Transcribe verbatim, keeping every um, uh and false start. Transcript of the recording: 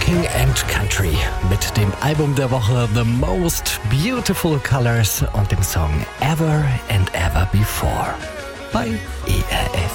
King and Country mit dem Album der Woche The Most Beautiful Colors und dem Song Ever and Ever Before bei E R F.